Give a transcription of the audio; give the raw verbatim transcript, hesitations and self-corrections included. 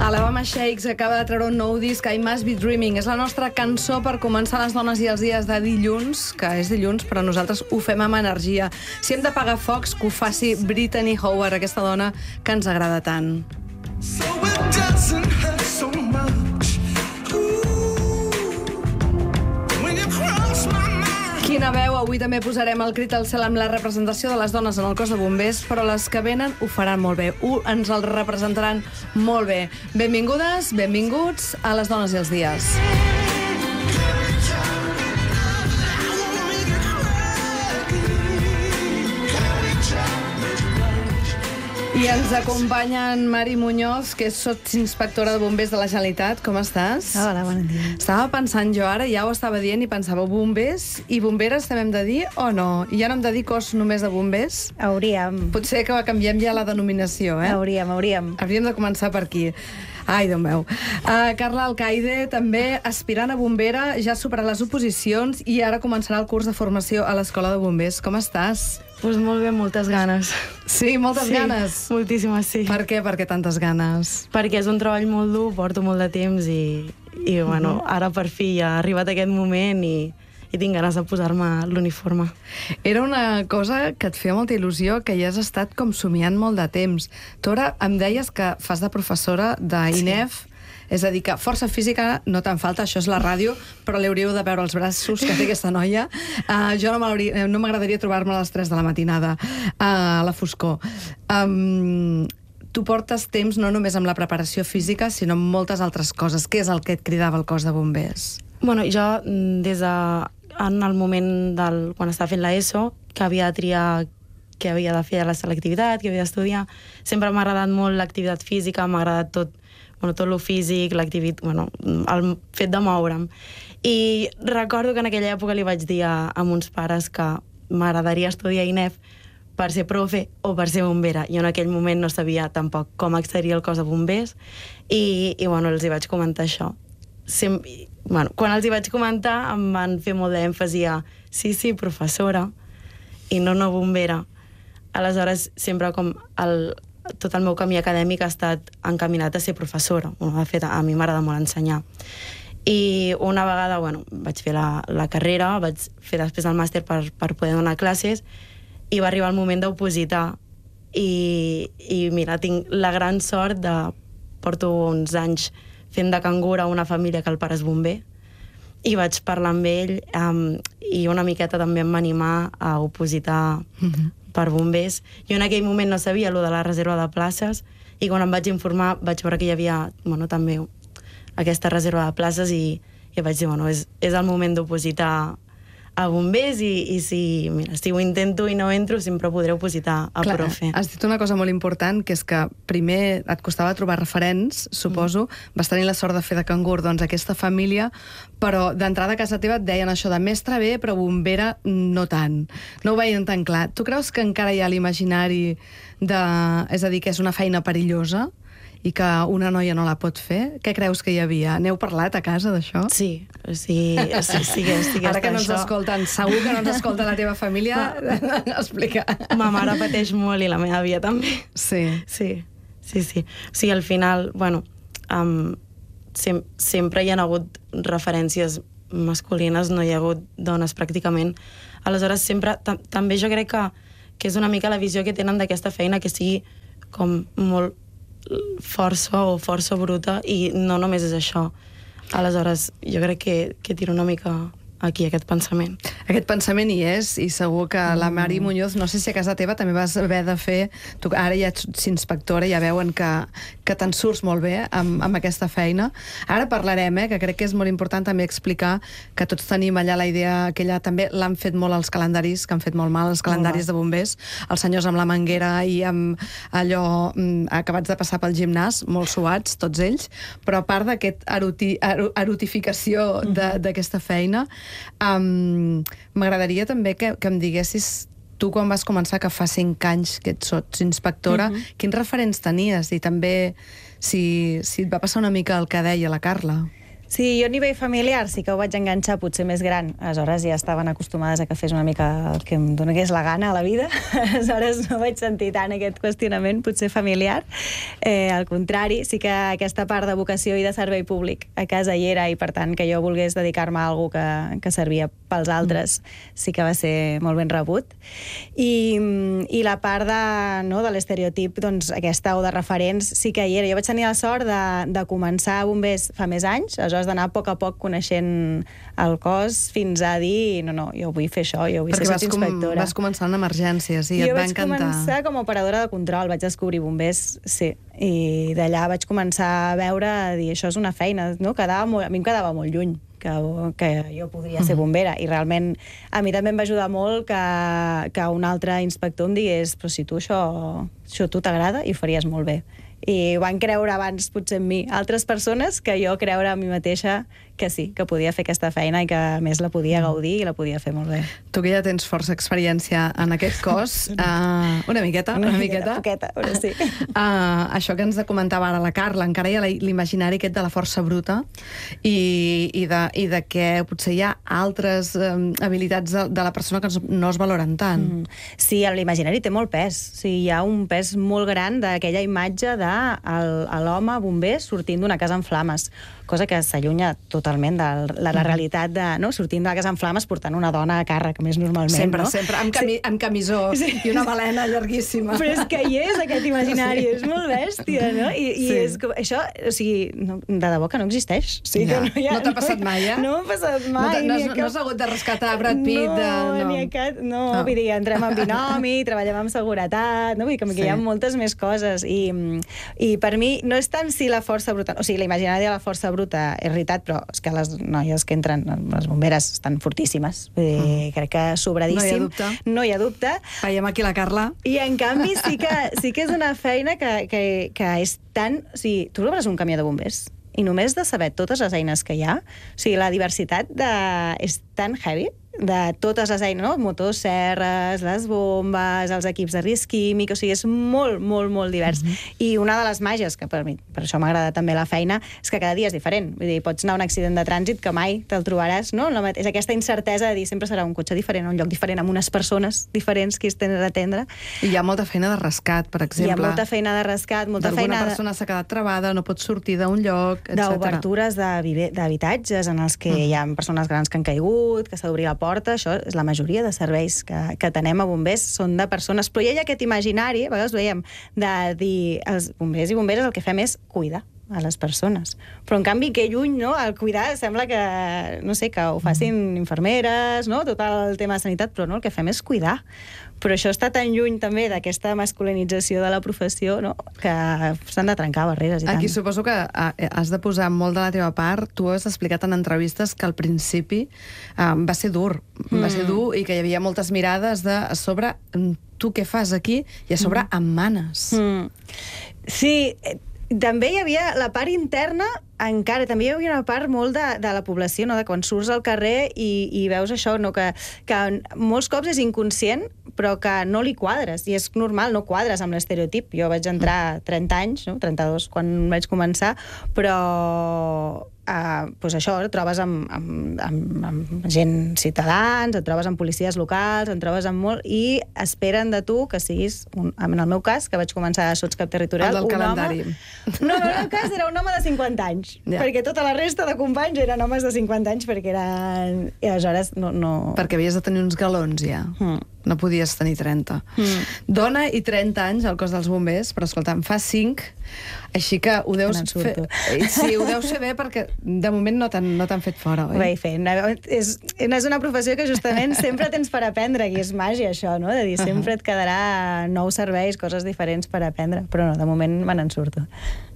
Alabama Shakes acaba de treure un nou disc, I Must Be Dreaming. És la nostra cançó per començar les dones i els dies de dilluns, que és dilluns, però nosaltres ho fem amb energia. Si hem de pagar focs, que ho faci Brittany Howard, aquesta dona que ens agrada tant. So it doesn't hurt so much. Ooh, when you cross my mind. Quina veu, avui també posarem el crit al cel amb la representació de les dones en el cos de bombers, però les que venen ho faran molt bé, ho ens el representaran molt bé. Benvingudes, benvinguts a les dones i els dies. I ens acompanyen Mari Muñoz, que és sotsinspectora de bombers de la Generalitat. Com estàs? Hola, bon dia. Estava pensant jo ara, ja ho estava dient, i pensava, bombers i bomberes també hem de dir o no? I ja no hem de dir cos només de bombers? Hauríem. Potser que canviem ja la denominació, eh? Hauríem, hauríem. Hauríem de començar per aquí. Ai, Déu meu. Uh, Carla Alcaide, també aspirant a bombera, ja ha superat les oposicions i ara començarà el curs de formació a l'Escola de Bombers. Com estàs? Pues molt bé, moltes ganes. Sí, moltes sí, ganes? Moltíssimes, sí. Per què? Per què tantes ganes? Perquè és un treball molt dur, porto molt de temps i, i bueno, uh -huh. ara per fi ja ha arribat aquest moment i, i tinc ganes de posar-me l'uniforme. Era una cosa que et feia molta il·lusió, que ja has estat com somiant molt de temps. Tu ara em deies que fas de professora d'I N E F, sí. És a dir, que força física no te'n falta, això és la ràdio, però li hauríeu de veure els braços que té aquesta noia. Uh, jo no m'agradaria trobar-me a les tres de la matinada, uh, a la foscor. Um, tu portes temps no només amb la preparació física, sinó amb moltes altres coses. Què és el que et cridava al cos de bombers? Bueno, jo, des de... en el moment del... quan estava fent l'ESO, que havia de triar què havia de fer a la selectivitat, què havia d'estudiar, sempre m'ha agradat molt l'activitat física, m'ha agradat tot bueno, tot lo físic, l'activitat, bueno, el fet de moure'm. I recordo que en aquella època li vaig dir a, a mons pares que m'agradaria estudiar a I N E F per ser profe o per ser bombera. Jo en aquell moment no sabia tampoc com accedir al cos de bombers i, i bueno, els hi vaig comentar això. Sem bueno, quan els hi vaig comentar em van fer molt d'èmfasi a sí, sí, professora i no, no bombera. Aleshores, sempre com el... tot el meu camí acadèmic ha estat encaminat a ser professora. Bueno, de fet, a mi m'agrada molt ensenyar. I una vegada, bueno, vaig fer la, la carrera, vaig fer després el màster per, per poder donar classes i va arribar el moment d'opositar. I, I mira, tinc la gran sort de... porto uns anys fent de cangur a una família que el pare és bomber i vaig parlar amb ell um, i una miqueta també em va animar a opositar mm-hmm. per bombers. Jo en aquell moment no sabia allò de la reserva de places i quan em vaig informar vaig veure que hi havia bueno, també aquesta reserva de places i, i vaig dir, bueno, és, és el moment d'opositar a bombers i, i si, mira, si ho intento i no entro sempre podré opositar a Clar, profe. Has dit una cosa molt important, que és que primer et costava trobar referents, suposo, mm. vas tenir la sort de fer de cangur, doncs, aquesta família, però d'entrada a casa teva et deien això de mestre bé, però bombera no tant. No ho veien tan clar. Tu creus que encara hi ha l'imaginari de... és a dir, que és una feina perillosa i que una noia no la pot fer? Què creus que hi havia? N'heu parlat a casa d'això? Sí, sí, sí, sí, sí, sí Ara que no ens escolten, segur que no ens escolta la teva família, explica. Ma mare pateix molt i la meva àvia també. Sí. Sí, sí, sí. O sigui, al final, bueno, um, sem sempre hi ha hagut referències masculines, no hi ha hagut dones pràcticament. Aleshores, sempre, també jo crec que, que és una mica la visió que tenen d'aquesta feina, que sigui com molt força o força bruta i no només és això. Aleshores, jo crec que, que tiro una mica aquí aquest pensament. Aquest pensament hi és i segur que mm. la Mari Muñoz, no sé si a casa teva també vas haver de fer, tu ara ja ets inspectora, ja veuen que, que te'n surts molt bé amb, amb aquesta feina. Ara parlarem, eh, que crec que és molt important també explicar que tots tenim allà la idea que ella també l'han fet molt els calendaris, que han fet molt mal els calendaris de bombers, els senyors amb la manguera i amb allò mm, acabats de passar pel gimnàs, molt suats, tots ells, però a part d'aquest eroti, er, erotificació d'aquesta feina, Um, m'agradaria també que, que em diguessis tu quan vas començar, que fa cinc anys que ets sotsinspectora, mm-hmm. quins referents tenies i també si, si et va passar una mica el que deia la Carla. Sí, jo a nivell familiar sí que ho vaig enganxar potser més gran. Aleshores ja estaven acostumades a que fes una mica el que em donés la gana a la vida. Aleshores no vaig sentir tant aquest qüestionament, potser familiar. Eh, al contrari, sí que aquesta part de vocació i de servei públic a casa hi era, i per tant que jo volgués dedicar-me a alguna cosa que, que servia pels altres sí que va ser molt ben rebut. I, i la part de, no, de l'estereotip, doncs aquesta, o de referents, sí que hi era. Jo vaig tenir la sort de, de començar a bombers fa més anys, aleshores d'anar a poc a poc coneixent el cos fins a dir, no, no, jo vull fer això, jo vull Perquè ser vas, com, sotsinspectora. vas començar en emergències i jo et va vaig encantar. començar com a operadora de control, vaig descobrir bombers, sí, i d'allà vaig començar a veure, a dir, això és una feina, no? Quedava molt, a mi em quedava molt lluny que, que jo podria ser bombera, i realment a mi també em va ajudar molt que, que un altre inspector em digués, però si tu això, això a tu t'agrada i ho faries molt bé. I van creure abans potser en mi altres persones que jo creure a mi mateixa que sí, que podia fer aquesta feina i que a més la podia gaudir i la podia fer molt bé. Tu que ja tens força experiència en aquest cos, uh, una miqueta, una, Una miqueta, miqueta, poqueta, però sí. Uh, això que ens comentava ara la Carla, encara hi ha l'imaginari aquest de la força bruta i, i, de, i de que potser hi ha altres um, habilitats de, de la persona que no es valoren tant. Mm. Sí, l'imaginari té molt pes. Sí, hi ha un pes molt gran d'aquella imatge de l'home bomber sortint d'una casa en flames, cosa que s'allunya totalment de la, la realitat de, no? Sortint de la casa en flames portant una dona a càrrec, més normalment, sempre, no? Sempre, amb, cami sí. amb camisó sí. i una balena llarguíssima. Però és que hi és, aquest imaginari, sí. És molt bèstia, no? I, i sí. és com, això, o sigui, no, de debò que no existeix. O sigui, ja. que no, hi ha, no t'ha passat mai, eh? No m'ha passat mai. No, no, cap... no has hagut de rescatar Brad Pitt? No, de, no. ni a cap... No, no, vull dir, entrem en binomi, treballem amb seguretat, no? Vull dir que sí. Hi ha moltes més coses. I, I per mi no és tant si la força bruta... O sigui, l'imaginari de la força bruta és veritat, però és que les noies que entren, les bomberes, estan fortíssimes. Vull dir, mm. crec que sobradíssim. No hi ha dubte. No hi ha dubte. Veiem aquí la Carla. I en canvi sí que, sí que és una feina que, que, que és tan... O sigui, tu obres un camió de bombers i només de saber totes les eines que hi ha, o sigui, la diversitat de... és tan heavy, de totes les eines, no? Motosserres, les bombes, els equips de risc químic, o sigui, és molt, molt, molt divers. Mm-hmm. I una de les màgies, que per mi, per això m'agrada també la feina, és que cada dia és diferent. Vull dir, pots anar a un accident de trànsit que mai te'l trobaràs, no? És aquesta incertesa de dir sempre serà un cotxe diferent, un lloc diferent, amb unes persones diferents que es tenen d'atendre. I hi ha molta feina de rescat, per exemple. Hi ha molta feina de rescat, molta feina... D'alguna persona s'ha quedat travada, no pot sortir d'un lloc, etcètera. D'obertures d'habitatges en els que mm. hi ha persones grans que han caigut, que s'ha d'obrir la porta, això és la majoria de serveis que, que tenem a bombers són de persones, però hi ha aquest imaginari, a vegades ho veiem, de dir, els bombers i bomberes el que fem és cuidar a les persones. Però, en canvi, que lluny, no? El cuidar sembla que, no sé, que ho facin infermeres, no? Tot el tema de sanitat, però no, el que fem és cuidar. Però això està tan lluny també d'aquesta masculinització de la professió, no? Que s'han de trencar barreres i tant. Aquí suposo que has de posar molt de la teva part. Tu has explicat en entrevistes que al principi um, va ser dur, mm. va ser dur i que hi havia moltes mirades de a sobre tu què fas aquí i a sobre mm. amb manes. Mm. Sí, també hi havia la part interna, encara, també hi havia una part molt de, de la població, no? De quan surts al carrer i, i veus això, no? que, que molts cops és inconscient, però que no li quadres, i és normal, no quadres amb l'estereotip. Jo vaig entrar trenta anys, no? trenta-dos, quan vaig començar, però Uh, doncs això, et trobes amb, amb, amb, amb gent ciutadans, et trobes amb policies locals, et trobes amb molt, i esperen de tu que siguis, un, en el meu cas, que vaig començar a sotscap territorial, el del un calendari. Home... No, en el meu cas era un home de cinquanta anys, yeah. perquè tota la resta de companys eren homes de cinquanta anys, perquè eren... I aleshores no... no... Perquè havies de tenir uns galons, ja. Mm. No podies tenir trenta. Mm. Dona i trenta anys al cos dels bombers, però escolta, em fa cinc, així que ho deus fer... Sí, ho deus fer bé perquè de moment no t'han no fet fora, oi? Vaig fent. És, és una professió que justament sempre tens per aprendre, i és màgia això, no? De dir, sempre et quedarà nous serveis, coses diferents per aprendre, però no, de moment me n'en surto.